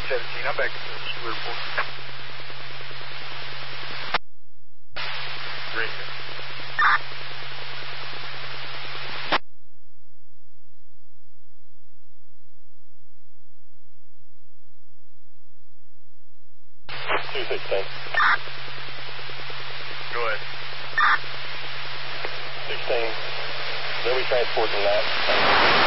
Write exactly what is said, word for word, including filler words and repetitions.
seventeen. I'm back at the school airport. Great. two sixteen. Go ahead. sixteen. They'll be transporting that.